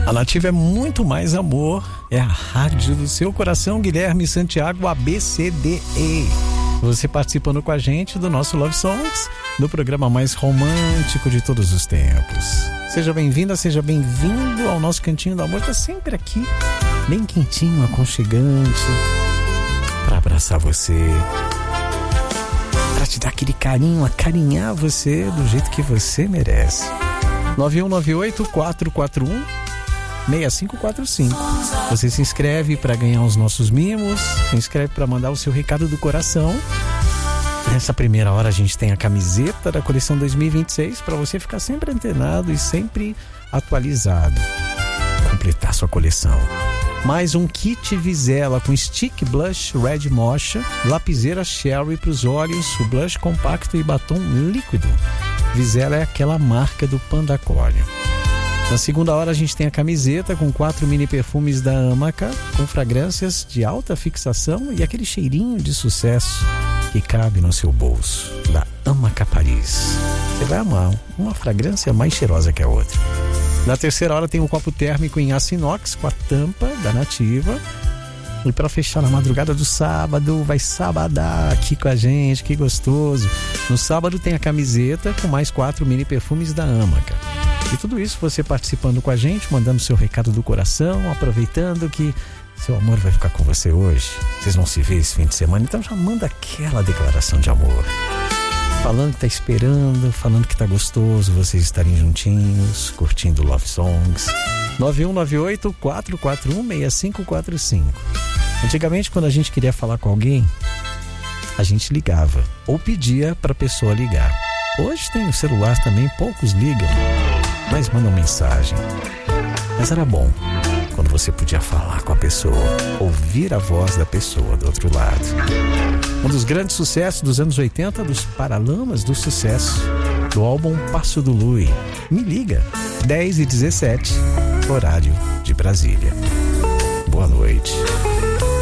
A Nativa é muito mais amor, é a rádio do seu coração. Guilherme Santiago, ABCDE. Você participando com a gente do nosso Love Songs, do programa mais romântico de todos os tempos. Seja bem-vinda, seja bem-vindo ao nosso Cantinho do Amor. Tá sempre aqui, bem quentinho, aconchegante, para abraçar você, para te dar aquele carinho, acarinhar você do jeito que você merece. 9198-441-6545. Você se inscreve para ganhar os nossos mimos, se inscreve para mandar o seu recado do coração. Nessa primeira hora a gente tem a camiseta da coleção 2026 para você ficar sempre antenado e sempre atualizado, completar sua coleção. Mais um kit Vizela com stick blush Red Mocha, lapiseira Sherry para os olhos, o blush compacto e batom líquido. Vizela é aquela marca do Pandacório. Na segunda hora a gente tem a camiseta com 4 mini perfumes da Amaca, com fragrâncias de alta fixação e aquele cheirinho de sucesso que cabe no seu bolso, da Amaca Paris. Você vai amar, uma fragrância mais cheirosa que a outra. Na terceira hora tem um copo térmico em aço inox com a tampa da Nativa. E para fechar na madrugada do sábado, vai sabadar aqui com a gente, que gostoso. No sábado tem a camiseta com mais 4 mini perfumes da Amaca. E tudo isso você participando com a gente, mandando seu recado do coração, aproveitando que seu amor vai ficar com você hoje. Vocês vão se ver esse fim de semana, então já manda aquela declaração de amor. Falando que tá esperando, falando que tá gostoso vocês estarem juntinhos, curtindo Love Songs. 9198-441-6545. Antigamente, quando a gente queria falar com alguém, a gente ligava ou pedia para a pessoa ligar. Hoje tem o celular também, poucos ligam, mas mandam mensagem. Mas era bom quando você podia falar com a pessoa, ouvir a voz da pessoa do outro lado. Um dos grandes sucessos dos anos 80, dos Paralamas do Sucesso, do álbum Passo do Lui. Me liga, 10h17, horário de Brasília. Boa noite.